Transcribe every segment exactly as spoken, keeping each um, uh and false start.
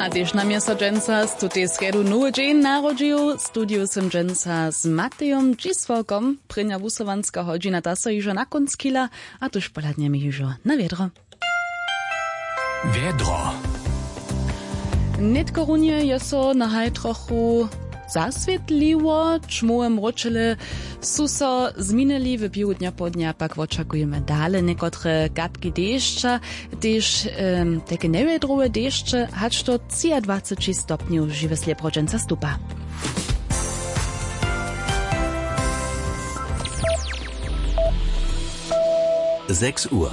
A też na miesto dżęsa z tutaj sredu nowy dzień narodził. Studiu sem dżęsa z Matejom Dziswokom. Prynia wusowanska godzina tasa już na konc kila, a tuż poladniemy już na wiedro. Wiedro. Nitko runie jest so na haj trochu zaswietliło, czmułem mroczele suso zminęli w piłu dnia po dnia, pak oczekujemy dalej niekotre kapki deszcza, też um, takie niewiedrowe deszcze, hacz to dwadzieścia trzy stopni żywe sleprodżęca stupa. sechs Uhr.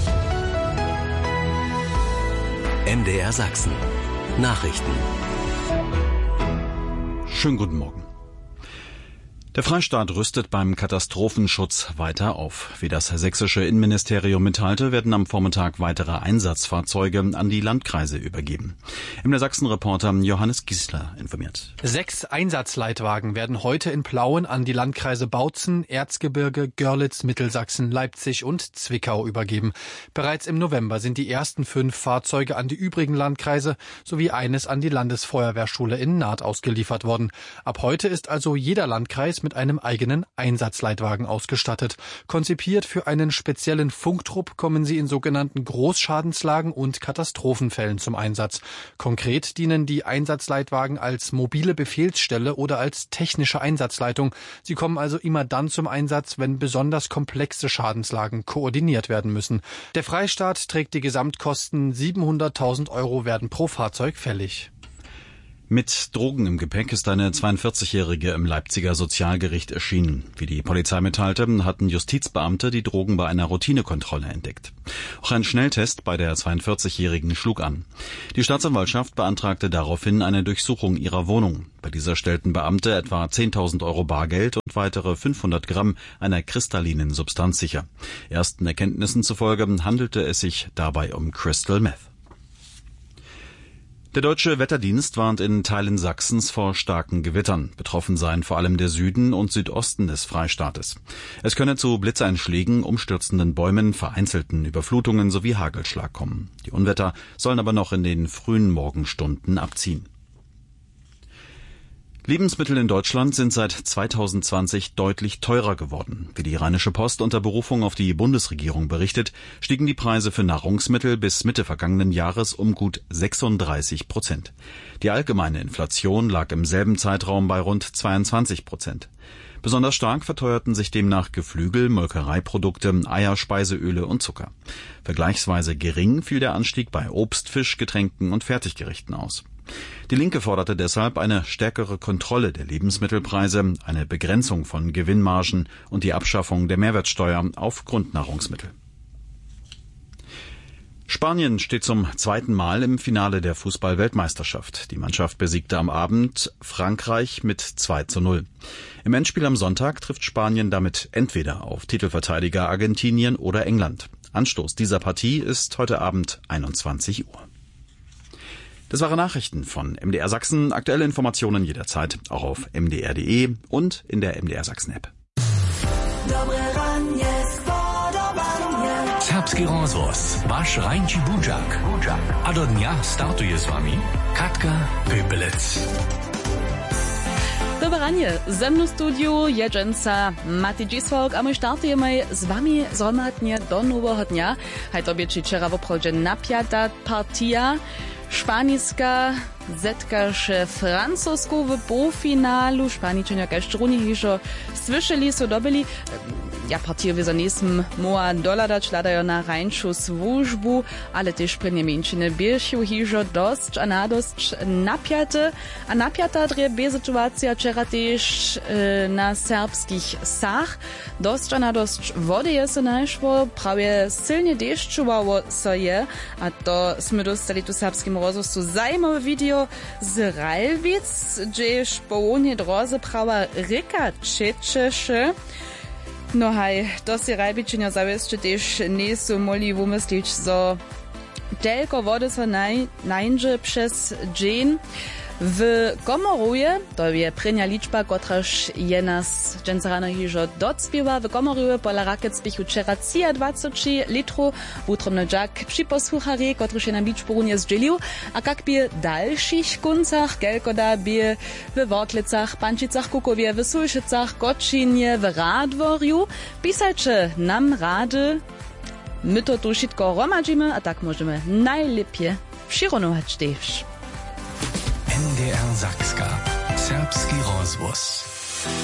M D R Sachsen. Nachrichten. Schönen guten Morgen. Der Freistaat rüstet beim Katastrophenschutz weiter auf. Wie das sächsische Innenministerium mitteilte, werden am Vormittag weitere Einsatzfahrzeuge an die Landkreise übergeben. M D R Sachsen-Reporter Johannes Giesler informiert. Sechs Einsatzleitwagen werden heute in Plauen an die Landkreise Bautzen, Erzgebirge, Görlitz, Mittelsachsen, Leipzig und Zwickau übergeben. Bereits im November sind die ersten fünf Fahrzeuge an die übrigen Landkreise sowie eines an die Landesfeuerwehrschule in Naht ausgeliefert worden. Ab heute ist also jeder Landkreis mit einem eigenen Einsatzleitwagen ausgestattet. Konzipiert für einen speziellen Funktrupp kommen sie in sogenannten Großschadenslagen und Katastrophenfällen zum Einsatz. Konkret dienen die Einsatzleitwagen als mobile Befehlsstelle oder als technische Einsatzleitung. Sie kommen also immer dann zum Einsatz, wenn besonders komplexe Schadenslagen koordiniert werden müssen. Der Freistaat trägt die Gesamtkosten. siebenhunderttausend Euro werden pro Fahrzeug fällig. Mit Drogen im Gepäck ist eine zweiundvierzigjährige im Leipziger Sozialgericht erschienen. Wie die Polizei mitteilte, hatten Justizbeamte die Drogen bei einer Routinekontrolle entdeckt. Auch ein Schnelltest bei der zweiundvierzigjährigen schlug an. Die Staatsanwaltschaft beantragte daraufhin eine Durchsuchung ihrer Wohnung. Bei dieser stellten Beamte etwa zehntausend Euro Bargeld und weitere fünfhundert Gramm einer kristallinen Substanz sicher. Ersten Erkenntnissen zufolge handelte es sich dabei um Crystal Meth. Der Deutsche Wetterdienst warnt in Teilen Sachsens vor starken Gewittern. Betroffen seien vor allem der Süden und Südosten des Freistaates. Es könne zu Blitzeinschlägen, umstürzenden Bäumen, vereinzelten Überflutungen sowie Hagelschlag kommen. Die Unwetter sollen aber noch in den frühen Morgenstunden abziehen. Lebensmittel in Deutschland sind seit zweitausendzwanzig deutlich teurer geworden. Wie die Rheinische Post unter Berufung auf die Bundesregierung berichtet, stiegen die Preise für Nahrungsmittel bis Mitte vergangenen Jahres um gut sechsunddreißig Prozent. Die allgemeine Inflation lag im selben Zeitraum bei rund zweiundzwanzig Prozent. Besonders stark verteuerten sich demnach Geflügel, Molkereiprodukte, Eier, Speiseöle und Zucker. Vergleichsweise gering fiel der Anstieg bei Obst, Fisch, Getränken und Fertiggerichten aus. Die Linke forderte deshalb eine stärkere Kontrolle der Lebensmittelpreise, eine Begrenzung von Gewinnmargen und die Abschaffung der Mehrwertsteuer auf Grundnahrungsmittel. Spanien steht zum zweiten Mal im Finale der Fußball-Weltmeisterschaft. Die Mannschaft besiegte am Abend Frankreich mit zwei zu null. Im Endspiel am Sonntag trifft Spanien damit entweder auf Titelverteidiger Argentinien oder England. Anstoß dieser Partie ist heute Abend einundzwanzig Uhr. Das waren Nachrichten von M D R Sachsen. Aktuelle Informationen jederzeit auch auf m d r punkt d e und in der M D R Sachsen App. Serbski rozvoz, vaš Rajnči Budžak. A do dnia startuje s vami Katka Pöpelec. Dobre ranie, ze mną studiu je dżęsa Matej Dziswok, a my startujemy z wami zomratnie do nowego dnia. Haj tobie czy wczoraj woprawdzie napiata partia. Španijska zetkaše Francusku v polfinalu. Španičania kaž truni hižo slyšeli, so dobili. Ja, partijovi za nisem moja doladać, ladajo na rajnšu službu, ale tež pre Njemečine biešiu hižo dosť a nadosť napiate. A napiata drebe situacija čera tež e, na serbskich sach. Dosť a nadosť vody je se našlo, prawie silnie deščovało so je. A to sme dostali tu serbskim rozhostu zajímavé video z Ralvic, gdzież południe drodze prawa Rika Čečeše. No haj, to si Ralvičenia zawieszcze też nie są mogli wymyślić, so Tylko wody so naj, najdzie przez dzień. W Komoruje, to je prenia liczba, kotraż je nas dżęca rano hižo docpiewa, w Komoruje pola rakiet spichu wczera dwadzieścia trzy litrów, utromny dżak przy posłuchari, kotraż je nam liczbu runie zdzielił, a jak by dalszych kuncach, kelkoda by w Wortlicach, Pančicach, Kukowie, w Sulšicach, Kočinie, w Radworju, pisajcie nam rady, my to tu wszystko romadzimy, a tak możemy najlepiej przyronować też. N D R Sakska. Serbski rozvoz.